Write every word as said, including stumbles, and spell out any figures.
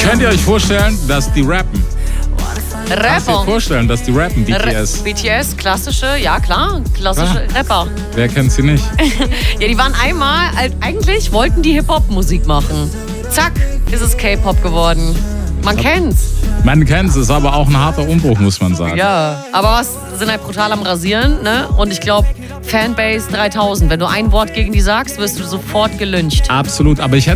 Könnt ihr euch vorstellen, dass die rappen? Könnt ihr euch Rapper. vorstellen, dass die rappen, B T S? B T S, klassische, ja klar, klassische Ja. Rapper. Wer kennt sie nicht? Ja, die waren einmal, eigentlich wollten die Hip-Hop-Musik machen. Zack, ist es K-Pop geworden. Man kennt's. Man kennt es, ist aber auch ein harter Umbruch, muss man sagen. Ja, aber was sind halt brutal am Rasieren, ne? Und ich glaube, Fanbase dreitausend. Wenn du ein Wort gegen die sagst, wirst du sofort gelyncht. Absolut, aber ich hätte